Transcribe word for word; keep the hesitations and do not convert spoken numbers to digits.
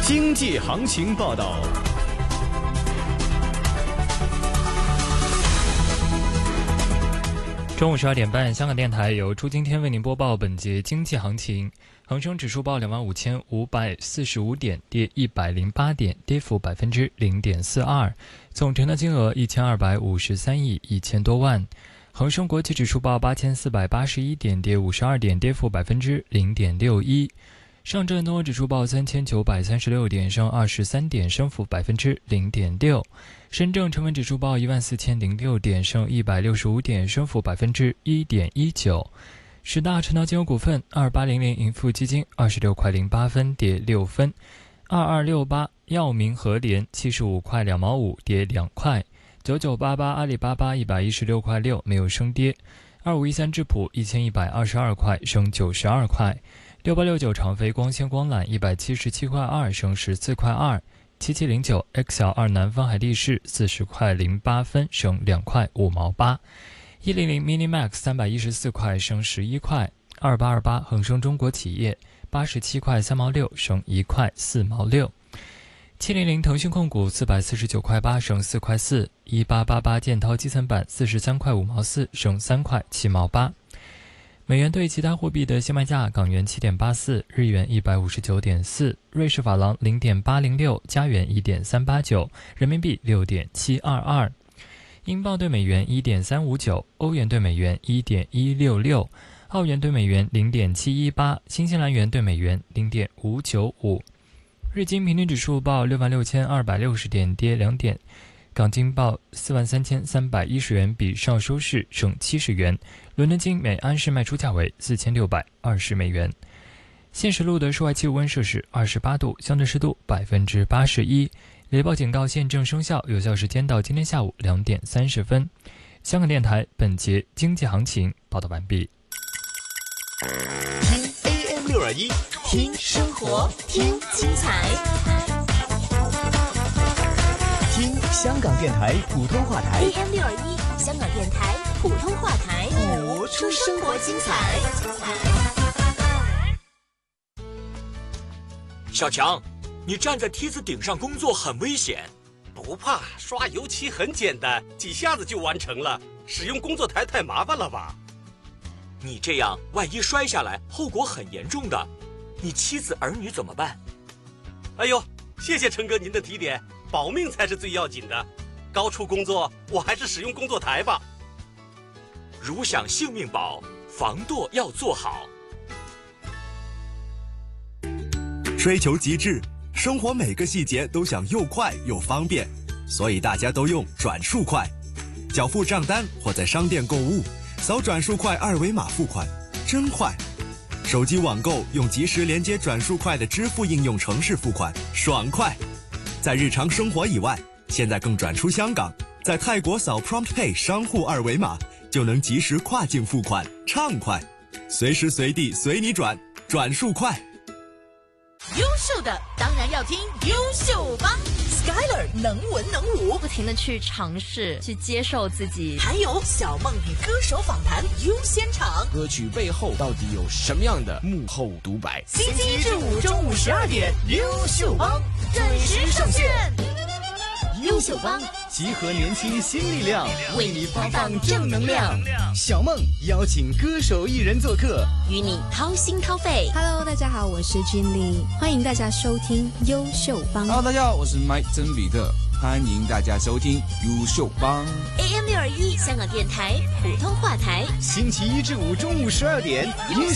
经济行情报道。 中午十二点半，香港电台由朱今天为您播报本节经济行情。恒生指数报两万五千五百四十五点，跌一百零八点，跌幅百分之零点四二。总成交金额一千二百五十三亿一千多万。恒生国际指数报八千四百八十一点，跌五十二点，跌幅百分之零点六一。上证综合指数报三千九百三十六点，升二十三点，升幅百分之零点六。深证成分指数报一万四千零六点，升一百六十五点，升幅百分之一点一九。十大成交金额股份：二八零零盈富基金二十六块零八分，跌六分；二二六八药明和联七十五块两毛五，跌两块；九九八八阿里巴巴一百一十六块六，没有升跌；二五一三智普一千一百二十二块，升九十二块。六八六九长飞光纤光缆一百七十七块二，升十四块二。七七零九 X L 二南方海力士四十块零八分，升两块五毛八。一零零 Minimax 三百一十四块，升十一块。二八二八恒生中国企业八十七块三毛六，升一块四毛六。七零零腾讯控股四百四十九块八，升四块四。一八八八建滔基层板四十三块五毛四，升三块七毛八。美元对其他货币的现卖价：港元七点八四，日元一百五十九点四，瑞士法郎零点八零六，加元一点三八九，人民币六点七二二，英镑对美元一点三五九，欧元对美元一点一六六，澳元对美元零点七一八，新西兰元对美元零点五九五。日经平均指数报六万六千二百六十点，跌两点。港金报四万三千三百一十元，比上收市升七十元。伦敦金每安士卖出价为四千六百二十美元。现时路的室外气温摄氏二十八度，相对湿度百分之八十一。雷暴警告现正生效，有效时间到今天下午两点三十分。香港电台本节经济行情报道完毕。 听 A M 六二一，听生活，听精彩。听香港电台普通话台 A M 六二一，香港电台普通话台， 播出生活精彩。 小强，你站在梯子顶上工作很危险。 不怕，刷油漆很简单，几下子就完成了。使用工作台太麻烦了吧？ 你这样万一摔下来，后果很严重的。你妻子儿女怎么办？ 哎呦，谢谢陈哥您的提点，保命才是最要紧的。高处工作，我还是使用工作台吧。 如想性命保，防堕要做好。 追求极致，生活每个细节都想又快又方便，所以大家都用转数快。缴付账单或在商店购物，扫转数快二维码付款，真快。手机网购用即时连接转数快的支付应用程式付款，爽快。在日常生活以外，现在更转出香港，在泰国扫 PromptPay 商户二维码就能及时跨境付款，畅快。随时随地随你转，转数快。 优秀的当然要听优秀帮 Skyler 能文能武， 不停地去尝试，去接受自己。 还有小梦与歌手访谈优先场， 歌曲背后到底有什么样的幕后独白？ 星期一至五中午十二点，优秀帮准时上线。优秀帮集合年轻新力量， 为你发放正能量。 小梦邀请歌手艺人做客， 与你掏心掏肺。 Hello， 大家好，我是君丽，欢迎大家收听优秀帮。 Hello， 大家好，我是麦曾比特，欢迎大家收听优秀帮。 A M 六二一香港电台普通话台， 星期一至五中午十二点。